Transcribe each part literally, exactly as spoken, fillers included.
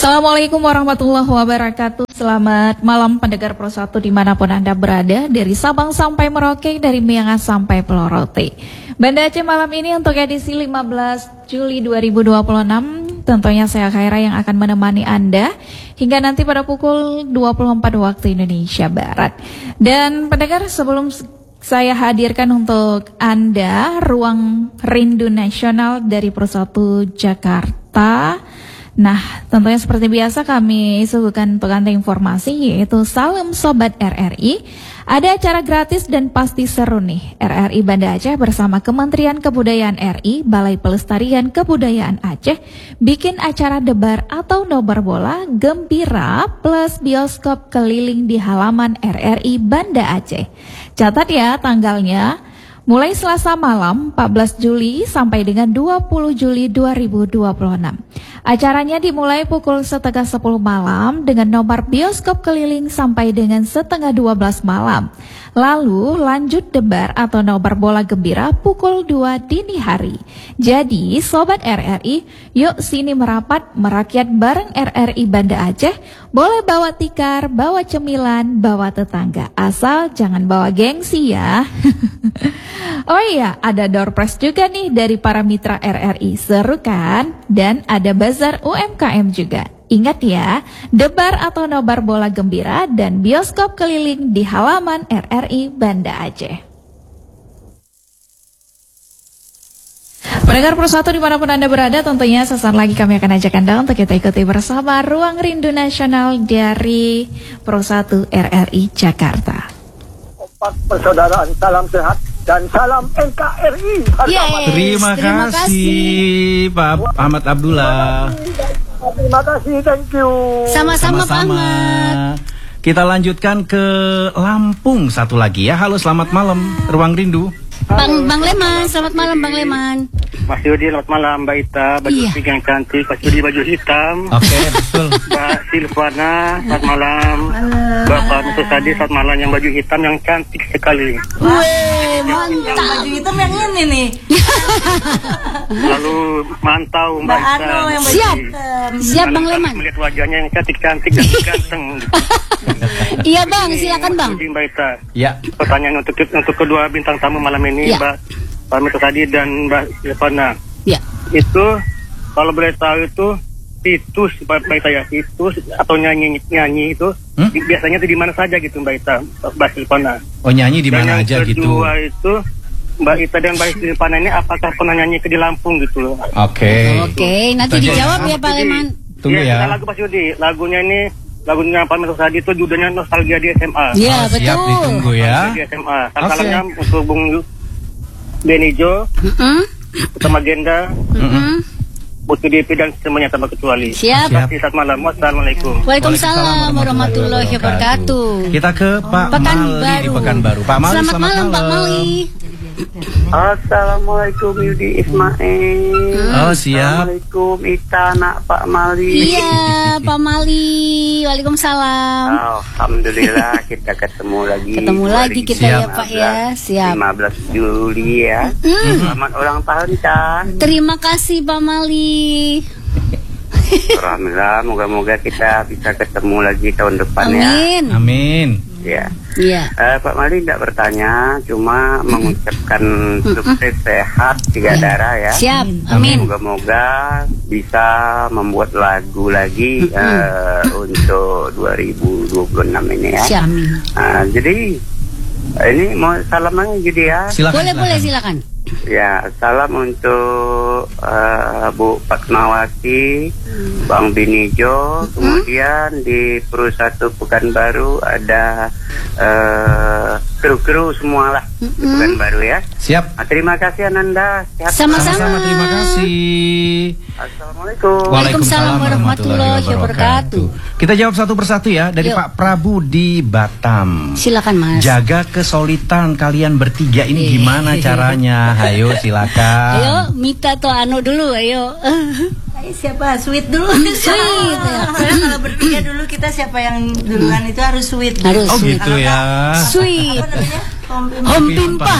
Assalamualaikum warahmatullahi wabarakatuh. Selamat malam pendengar Pro satu dimanapun Anda berada, dari Sabang sampai Merauke, dari Miangas sampai Pulau Rote. Banda Aceh malam ini untuk edisi lima belas Juli dua ribu dua puluh enam, tentunya saya Khaira yang akan menemani Anda hingga nanti pada pukul dua puluh empat waktu Indonesia Barat. Dan pendengar, sebelum saya hadirkan untuk Anda Ruang Rindu Nasional dari Pro satu Jakarta. Nah, tentunya seperti biasa kami suguhkan untuk Anda informasi, yaitu Salam Sobat R R I. Ada acara gratis dan pasti seru nih. R R I Banda Aceh bersama Kementerian Kebudayaan R I, Balai Pelestarian Kebudayaan Aceh, bikin acara debar atau nobar bola gembira plus bioskop keliling di halaman R R I Banda Aceh. Catat ya tanggalnya, mulai Selasa malam empat belas Juli sampai dengan dua puluh Juli dua ribu dua puluh enam. Acaranya dimulai pukul setengah sepuluh malam dengan nomor bioskop keliling sampai dengan setengah dua belas malam. Lalu lanjut debar atau nobar bola gembira pukul dua dini hari. Jadi Sobat R R I, yuk sini merapat merakyat bareng R R I Banda Aceh. Boleh bawa tikar, bawa cemilan, bawa tetangga, asal jangan bawa gengsi ya. Oh iya, ada door prize juga nih dari para mitra R R I, seru kan? Dan ada bazar U M K M juga. Ingat ya, debar atau nobar bola gembira dan bioskop keliling di halaman R R I Banda Aceh. Pendengar Pro satu dimanapun Anda berada, tentunya sesaat lagi kami akan ajak Anda untuk kita ikuti bersama Ruang Rindu Nasional dari Pro satu R R I Jakarta. Kompak persaudaraan, salam sehat dan salam N K R I. Yes, terima, terima kasih, kasih Pak Ahmad Abdullah. Terima kasih, thank you. Sama-sama Pak Ahmad. Kita lanjutkan ke Lampung satu lagi ya. Halo, selamat malam Ruang Rindu. Bang Bang Leman, selamat malam Bang Leman. Mas Yudi, selamat malam Mbak Ita, baju iya. pink yang cantik, Mas Yudi baju hitam. Oke, okay, betul. Mbak Silvana, selamat malam. Bapak Musa Sadi, selamat malam, yang baju hitam yang cantik sekali. Wih, mantap. Yang baju hitam yang ini nih. Lalu mantau Mbak Ita. Yang siap, siap Bang Leman. Melihat wajahnya yang cantik-cantik dan ganteng. Iya Bang, silakan Bang. Mbak Ita. Ya. Pertanyaan untuk untuk kedua bintang tamu malam ini, ya. Mbak Pak Musa Sadi dan Mbak Silvana. Ya. Itu kalau boleh tahu itu situs Mbak Ita ya, situs atau nyanyi nyanyi itu hmm? biasanya itu di mana saja gitu Mbak Ita, Mbak Silvana. Oh, nyanyi di mana aja gitu. Kedua itu Mbak Ita dan Mbak Silvana ini apakah pernah nyanyi ke di Lampung gitu? Oke. Okay. Oke, okay, nanti Tanya. dijawab ya Pak Leman. Tunggu ya. Ya, lagu Pak Yudi, lagunya ini lagunya Pak Musa Sadi itu judulnya Nostalgia di S M A. Iya, oh, betul. Siap, ditunggu ya. Di S M A. Salamnya okay. untuk Bung Benijo, mm-hmm. Utama Genda, mm-hmm. Putri D P dan semuanya tanpa kecuali. Siap. Siap. Saat malam. Wassalamualaikum. Waalaikumsalam warahmatullahi wabarakatuh. Kita ke Pak Mali di Pekanbaru. Pak Mali, selamat, selamat malam, malam. Pak Mali. Assalamualaikum Yudi Ismail. Oh, siap. Assalamualaikum Ita, nak Pak Mali. Iya Pak Mali. Waalaikumsalam. Alhamdulillah kita ketemu lagi. Ketemu lagi kita ya Pak ya. Siap. lima belas Juli ya. Mm. Selamat ulang tahun Tan. Terima kasih Pak Mali. Alhamdulillah, moga-moga kita bisa ketemu lagi tahun depan. Amin. ya. Amin. Ya. Iya. Uh, Pak Mali tidak bertanya, cuma mengucapkan sukses sehat tiga darah ya. Siap. Amin. Moga-moga bisa membuat lagu lagi uh, untuk dua ribu dua puluh enam ini ya. Siap. Uh, jadi ini mau salaman jadi ya. Silakan, boleh silakan. boleh silakan. Ya, salam untuk uh, Bu Fatmawati, hmm. Bang Binijo, hmm. kemudian di Pro satu Pekanbaru ada uh, kru-kru semua lah hmm. di Pekanbaru ya. Siap. Nah, terima kasih Ananda. Sama-sama. Terima kasih. Assalamualaikum. Waalaikumsalam warahmatullahi wabarakatuh. Kita jawab satu persatu ya dari Yuk. Pak Prabu di Batam. Silakan Mas. Jaga kesolidan kalian bertiga ini gimana caranya? Ayo silakan. Ayo Mita atau Anu dulu ayo. Ayo siapa? Sweet dulu. Sweet. Ya. Karena kalau bertiga dulu kita siapa yang duluan itu harus sweet. Harus oh sweet. gitu ya. Sweet. Apa namanya? Home Pimpa.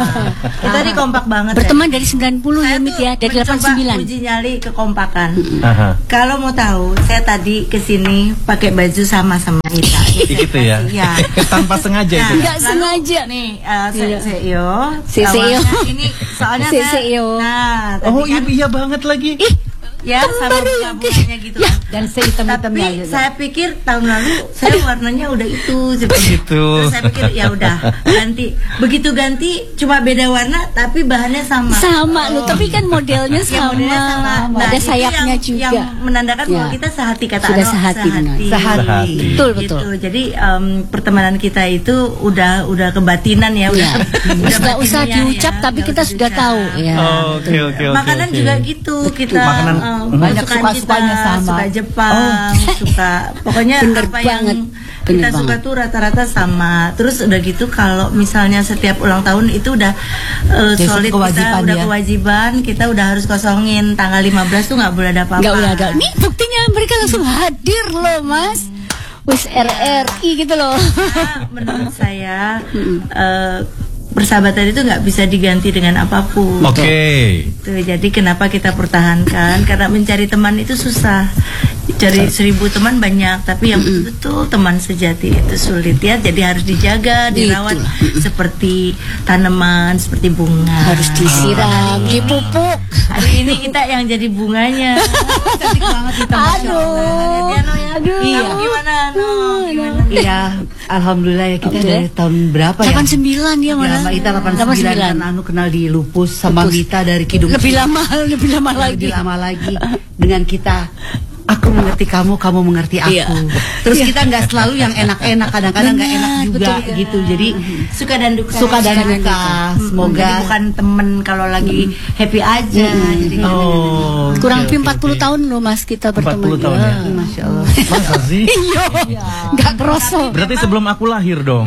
Kita ini kompak banget. Berteman dari sembilan puluh ya, Mit ya, dari delapan puluh sembilan. Uji nyali kekompakan. Aha. Kalau mau tahu, saya tadi kesini pakai baju sama sama Ita. Gitu ya. Iya. Tanpa sengaja itu. Nggak sengaja. Nih, uh, C Iya. C I O. C C I O. Awalnya ini soalnya C C I O. saya. Nah, tadi Oh iya, kan, iya banget lagi. ya sama bunga-bunganya gitu kan. Dan sehitam-hitamnya Tapi aja. saya pikir tahun lalu saya warnanya udah itu seperti Gitu. Terus saya pikir ya udah ganti. Begitu ganti cuma beda warna tapi bahannya sama. Sama loh, tapi kan modelnya Ya, sama. modelnya sama. Nah, Ada itu sayapnya yang, juga. yang menandakan bahwa Ya. kita sehati kata Sudah Ano, sehati, benar. Sehati. Betul, Gitu. betul. Jadi em, pertemanan kita itu udah udah kebatinan ya, udah. Ya. udah Nggak usah batinnya diucap, ya, tapi nggak kita usah sudah diucap. tahu ya. Oh, Oke oke oke. Makanan oke. juga gitu kita Makanan, em, mhm. Banyak kesukaan suka-sukanya kita, sama. suka Jepang, suka pokoknya Bener apa banget. yang Bener kita suka banget. tuh rata-rata sama. Terus udah gitu kalau misalnya setiap ulang tahun itu udah eh, Jadi solid kita kewajiban udah ya. kewajiban, kita udah harus kosongin tanggal lima belas tuh nggak boleh ada apa-apa. Nggak boleh ada. Nih buktinya mereka langsung hadir loh, Mas. Wis R R I gitu loh. Karena menurut saya eh, persahabatan itu nggak bisa diganti dengan apapun. Oke. Tuh, jadi kenapa kita pertahankan? Karena mencari teman itu susah. Cari seribu teman banyak, tapi yang betul-betul teman sejati itu sulit ya. Jadi harus dijaga, dirawat seperti tanaman, seperti bunga. Harus disiram, dipupuk. Hari ini kita yang jadi bunganya. Cantik banget kita. Masya Allah. Ya, No, ya. Aduh. Kamu gimana, No? Gimana? Iya, alhamdulillah ya kita Oke. dari tahun berapa ya? delapan sembilan dia Ya, mana? Mbak Ita delapan puluh sembilan kan anu kenal di Lupus sama Lupus. Mita dari Kidung. Lebih lama, lebih lama lagi. Lebih lama lagi dengan kita. Aku mengerti kamu, kamu mengerti aku. Iya. Terus kita nggak selalu yang enak-enak, kadang-kadang nggak enak Benar, juga betul. gitu. Jadi Suka dan duka. suka dan Suka dan duka. Jadi Semoga bukan temen kalau lagi happy aja. Jadi Oh. Kurang oke, lebih oke, empat puluh oke. tahun loh Mas kita empat berteman. puluh tahun ya. Masya Allah. Masa sih? Iya. Enggak kerosok. Berarti sebelum aku lahir dong.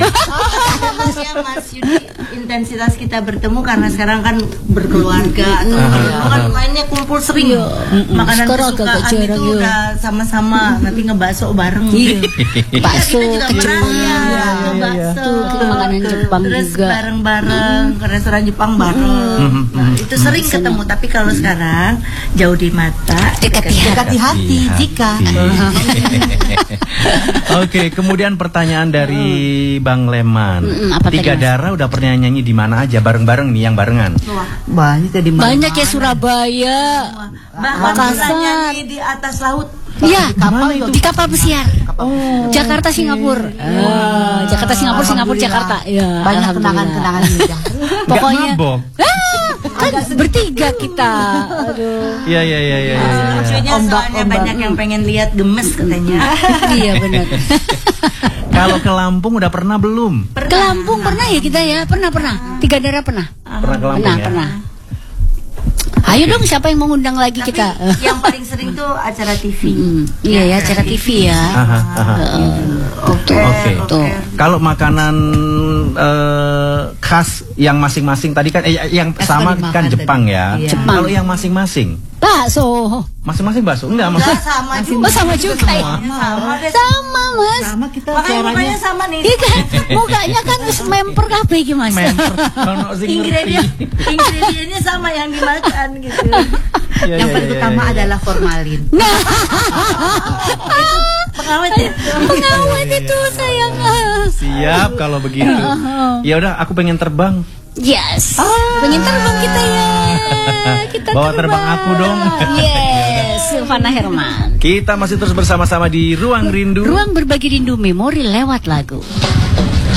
Mas ya Mas Yudi, intensitas kita bertemu karena sekarang kan berkeluarga atau kalau kan mainnya kumpul sering. Makanan Sekarang kesukaan agak jarang, itu iya. udah sama-sama nanti ngebakso bareng. Iya. Kita Bakso juga ke pernah Jepang. ya, iya, ngebakso. Itu makanan Jepang Terus juga. bareng-bareng ke restoran Jepang bareng. Nah, itu sering ketemu tapi kalau sekarang jauh di mata, Dekat di hati. Dekati hati Iya. jika. Oke, kemudian pertanyaan dari Bang Leman. Mm-mm, apa tadi, Tiga Mas? Darah udah pernah nyanyi di mana aja bareng-bareng nih yang barengan? Banyak ya di mana? Banyak ya Surabaya. bahkan Makassar. bisa nyanyi di atas laut. Iya, di kapal pesiar. Jakarta Singapura. Ah, Jakarta Singapura Singapura Jakarta. Ya, Banyak alhamdulillah. kenangan-kenangan indah. Pokoknya Nggak mabok. Ah, kan bertiga kita. Aduh. Iya iya iya iya. iya. Lucunya soalnya banyak yang pengen lihat gemes katanya. Iya benar. Kalau ke Lampung udah pernah belum? Ke Lampung pernah ya kita ya? Pernah pernah. Tiga Darah pernah. Pernah ke Lampung Pernah, ya? pernah. Ayo dong siapa yang mau ngundang lagi Tapi kita? yang paling sering tuh acara T V. Hmm, iya ya, acara T V ya. Aha, aha. Oke. Oke. Tuh. Kalau makanan eh, khas yang masing-masing tadi kan eh, yang Eh, sama tadi kan makan Jepang tadi. ya. Iya. Jepang. Kalau yang masing-masing, Bakso. masing-masing bakso enggak Enggak maksud sama juga. Oh sama juga ya. Sama deh. Sama Mas. Sama kita Makanya caranya. mukanya sama nih. Iya kan, mukanya kan wis memper kabeh iki Mas. member. Kalau sing Ingredient ingredientnya sama yang dimakan gitu. Iya, Yang iya, paling iya, utama iya. adalah formalin. Pengawet ya. Pengawet itu sayang. Siap kalau begitu. Ya udah, aku pengen terbang. Yes. Pengen terbang kita ya. Kita Bawa terbang aku dong. Yes, Silvana Herman. Kita masih terus bersama-sama di Ruang Rindu. Ruang berbagi rindu memori lewat lagu.